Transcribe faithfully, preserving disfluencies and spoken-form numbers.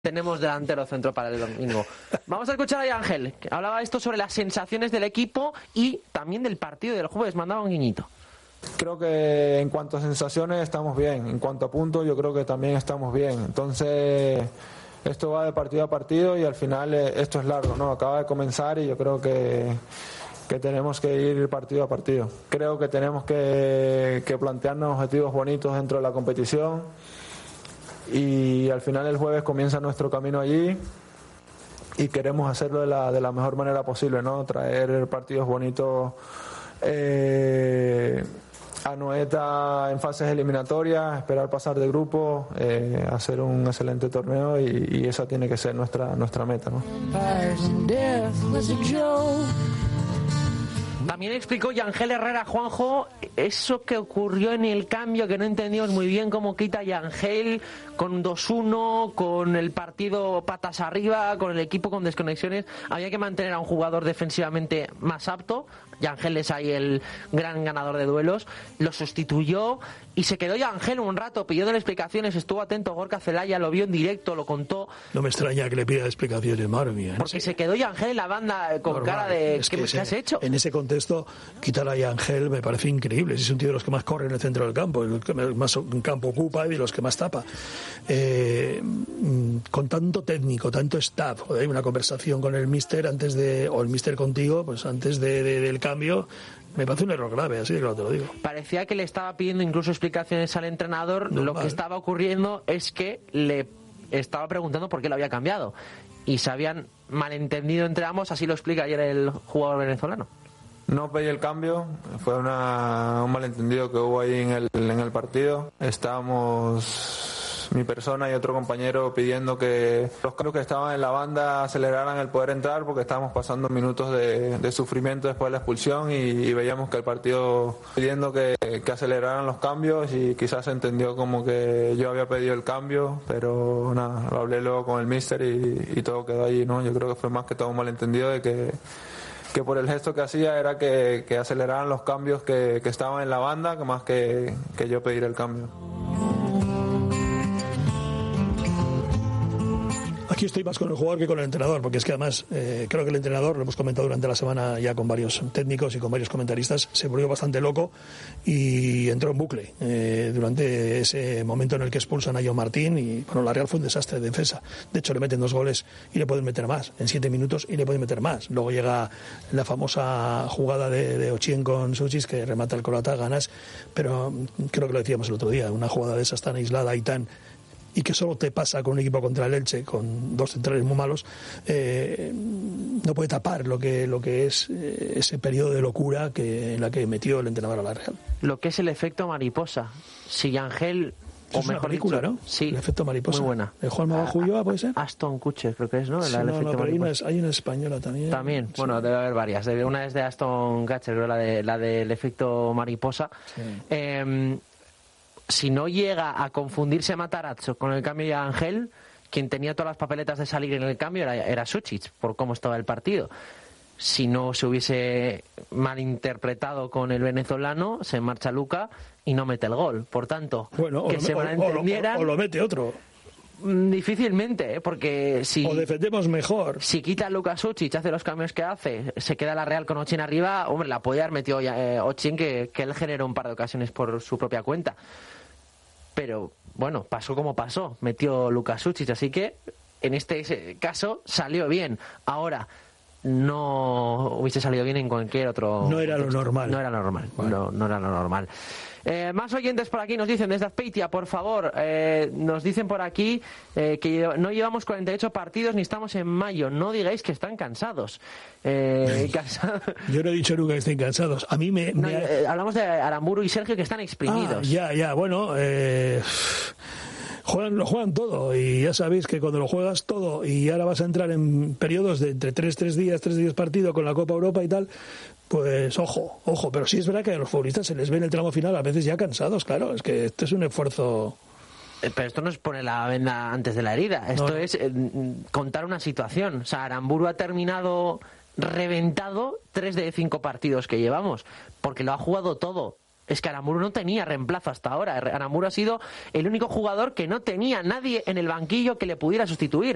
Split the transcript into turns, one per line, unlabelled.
tenemos delantero centro para el domingo. Vamos a escuchar a Ángel, que hablaba esto sobre las sensaciones del equipo y también del partido del jueves. Mandaba un guiñito.
Creo que en cuanto a sensaciones estamos bien, en cuanto a puntos yo creo que también estamos bien. Entonces esto va de partido a partido y al final esto es largo, ¿no? Acaba de comenzar y yo creo que, que tenemos que ir partido a partido. Creo que tenemos que, que plantearnos objetivos bonitos dentro de la competición y al final el jueves comienza nuestro camino allí y queremos hacerlo de la, de la mejor manera posible, ¿no? Traer partidos bonitos eh, a Noeta en fases eliminatorias, esperar pasar de grupo, eh, hacer un excelente torneo y, y esa tiene que ser nuestra nuestra meta, ¿no?
También explicó Yangel Herrera, Juanjo, eso que ocurrió en el cambio, que no entendimos muy bien cómo quita Yangel con dos uno, con el partido patas arriba, con el equipo con desconexiones. Había que mantener a un jugador defensivamente más apto. Yangel es ahí el gran ganador de duelos. Lo sustituyó y se quedó Yangel un rato pidiéndole explicaciones. Estuvo atento Gorka Zelaya, lo vio en directo, lo contó.
No me extraña que le pida explicaciones, madre mía.
Porque se quedó Yangel en la banda con
normal,
cara de
es
¿qué,
que
¿qué
ese,
has hecho?
En ese contexto, quitar a Yangel me parece increíble. Es un tío de los que más corre en el centro del campo, el que más campo ocupa y de los que más tapa. Eh, con tanto técnico, tanto staff, joder, hay una conversación con el míster antes de, o el míster contigo, pues antes de, de, del cambio, me parece un error grave, así de claro te lo digo.
Parecía que le estaba pidiendo incluso explicaciones al entrenador.
Normal.
Lo que estaba ocurriendo es que le estaba preguntando por qué lo había cambiado y se habían malentendido entre ambos, así lo explica ayer el jugador venezolano.
No pedí el cambio, fue una, un malentendido que hubo ahí en el, en el partido. Estábamos mi persona y otro compañero pidiendo que los cambios que estaban en la banda aceleraran el poder entrar porque estábamos pasando minutos de, de sufrimiento después de la expulsión y, y veíamos que el partido pidiendo que, que aceleraran los cambios y quizás se entendió como que yo había pedido el cambio, pero nada, lo hablé luego con el míster y, y todo quedó allí, ¿no? Yo creo que fue más que todo un malentendido de que que por el gesto que hacía era que, que aceleraran los cambios que, que estaban en la banda, que más que, que yo pedir el cambio.
Aquí estoy más con el jugador que con el entrenador, porque es que además eh, creo que el entrenador, lo hemos comentado durante la semana ya con varios técnicos y con varios comentaristas, se volvió bastante loco y entró en bucle eh, durante ese momento en el que expulsan a John Martín y bueno, la Real fue un desastre de defensa. De hecho le meten dos goles y le pueden meter más en siete minutos y le pueden meter más. Luego llega la famosa jugada de, de Ochien con Suchis que remata el Colata, ganas, pero creo que lo decíamos el otro día, una jugada de esas tan aislada y tan y que solo te pasa con un equipo contra el Elche, con dos centrales muy malos, eh, no puede tapar lo que lo que es eh, ese periodo de locura que en la que metió el entrenador a la Real.
Lo que es el efecto mariposa. Si Ángel, o
es
mejor
una película,
dicho,
¿no?
Sí,
el efecto mariposa.
Muy buena.
¿De Juan Mabajo Ulloa puede ser?
Aston Kutcher, creo que es, ¿no?
Sí,
el, el
no,
efecto
no, pero hay una,
mariposa.
hay una española también.
También,
sí.
Bueno, debe haber varias. Una es de Aston Kutcher, creo, la, de, la del efecto mariposa.
Sí.
Eh, si no llega a confundirse Matarazzo con el cambio de Ángel, quien tenía todas las papeletas de salir en el cambio era, era Suchich, por cómo estaba el partido. Si no se hubiese malinterpretado con el venezolano, se marcha Luca y no mete el gol. Por tanto,
bueno,
que
o,
se
o,
malentendieran...
o, o lo mete otro.
Difícilmente, ¿eh? Porque si...
O defendemos mejor.
Si quita a Luka Sučić, hace los cambios que hace, se queda la Real con Ochien arriba, hombre, la podía haber metido eh, Ochien, que, que él generó un par de ocasiones por su propia cuenta. Pero, bueno, pasó como pasó, metió Luka Sučić, así que en este caso salió bien. Ahora, no hubiese salido bien en cualquier otro...
No era
contexto.
lo normal.
No era lo normal,
bueno.
no, no era lo normal. Eh, más oyentes por aquí nos dicen desde Azpeitia, por favor, eh, nos dicen por aquí eh, que no llevamos cuarenta y ocho partidos ni estamos en mayo, no digáis que están cansados. Eh, cansados.
Yo no he dicho nunca que estén cansados. A mí me...
No,
me...
Eh, hablamos de Aramburu y Sergio que están exprimidos.
Ah, ya, ya, bueno... Eh... Juegan, lo juegan todo y ya sabéis que cuando lo juegas todo y ahora vas a entrar en periodos de entre tres, tres días, tres días partido con la Copa Europa y tal, pues ojo, ojo, pero sí es verdad que a los futbolistas se les ve en el tramo final a veces ya cansados, claro, es que esto es un esfuerzo...
Pero esto no es poner la venda antes de la herida, esto no. es eh, contar una situación. O sea, Aramburu ha terminado reventado tres de cinco partidos que llevamos, porque lo ha jugado todo. Es que Aramburu no tenía reemplazo hasta ahora. Aramburu ha sido el único jugador que no tenía nadie en el banquillo que le pudiera sustituir.